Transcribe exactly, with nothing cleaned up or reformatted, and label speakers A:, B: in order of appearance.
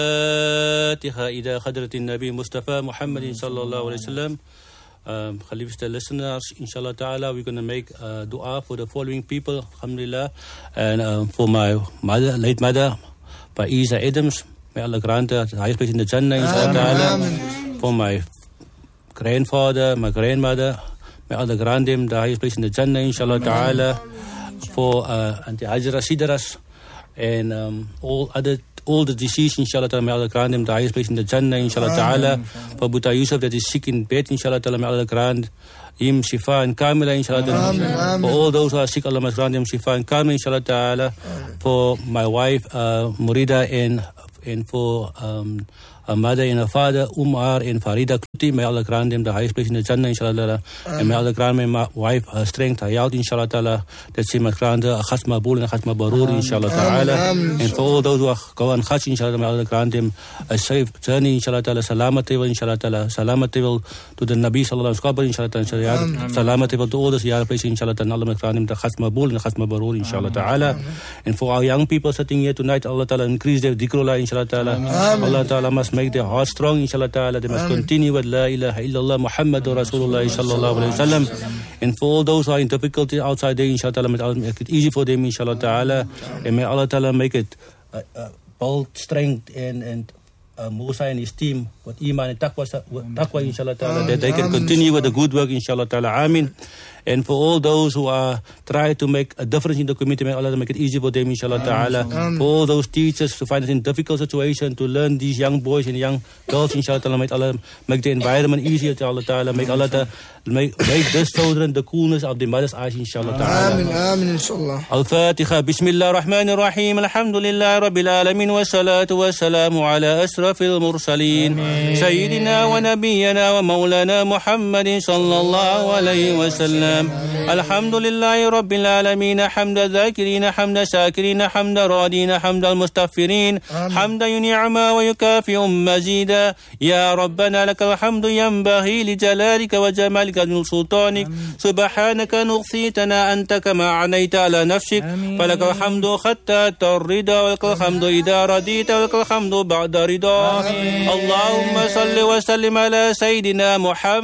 A: Fatiha ila Hadrati Nabi Mustafa Muhammadin sallallahu alayhi wa sallam. Um, Khalifa listeners, inshallah ta'ala, we're going to make uh, dua for the following people, alhamdulillah, and um, for my mother, late mother, Faiza Adams, may Allah grant her the highest place in the Jannah, inshallah ta'ala. For my grandfather, my grandmother, may Allah grant them the highest place in the Jannah, inshallah ta'ala. For uh, Auntie Hajra Sidaras, and um, all other all the deceased, inshallah ta'ala, may Allah grant them the highest place in the Jannah, inshallah ta'ala. For Buta Yusuf that is sick in bed, inshallah ta'ala, may Allah grant him shifa and kamila, inshallah ta'ala. For all those who are sick, Allah must grant them shifa and kamila, inshallah ta'ala. For my wife, uh, Murida, and and for um, her mother and her father, Umar and Farida Kuti, may Allah grant them the highest place in the Jannah, inshallah ta'ala. And may Allah grant my wife her strength, her health, inshallah ta'ala, that she must grant her a khasma bul and a khasma barur, inshallah ta'ala. And for all those who are going Hajj, inshallah, may Allah grant them a safe journey, inshallah ta'ala, salamat table, inshallah ta'ala, salamat table to the Nabi sallallahu alayhi wa sallam, inshallah ta'ala, salamat table to all the ziyarah places, inshallah ta'ala, Allah must grant them the khasma bul and the khasma barur, inshallah ta'ala. And for our young people sitting here tonight, Allah ta'ala, increase their dhikrullah, inshallah ta'ala. Allah ta'ala must make their heart strong, inshallah ta'ala. They must continue with La ilaha illallah Muhammadur Rasulullah sallallahu alayhi wa sallam. And for all those who are in difficulty outside there, inshallah ta'ala, may Allah make it easy for them, inshallah ta'ala. And may Allah ta'ala make it uh, uh, bold strength and, and uh, Musa and his team with iman and taqwa, taqwa inshallah ta'ala, that they can continue with the good work, inshallah ta'ala. Ameen. And for all those who are trying to make a difference in the community, may Allah make it easy for them, inshallah ta'ala. For all those teachers who find it in difficult situation to learn these young boys and young girls, inshallah ta'ala, may Allah make the environment easier, inshallah ta'ala. Make Allah ta'ala make, make this children the coolness of the mother's eyes, inshallah ta'ala.
B: Amin, amin, inshallah.
A: Al-Fatiha. Bismillah ar-Rahman ar-Rahim. Alhamdulillah Rabbil Alamin. Wa salatu wa salamu ala asrafil mursaleen. Sayyidina wa nabiyyana wa maulana Muhammadin sallallahu alayhi wa sallam. الحمد لله رب العالمين حمد الذاكرين حمد شاكرين حمد رادين حمد المستغفرين حمد ينعم ويكافئ مزيدا يا ربنا لك الحمد ينبغي لجلالك وجمالك وسلطانك سبحانك نغثيتنا أنت كما عنيت على نفسك فلك الحمد حتى الرضا ولك الحمد إذا رضيت ولك الحمد بعد رضا اللهم صل وسلم على سيدنا محمد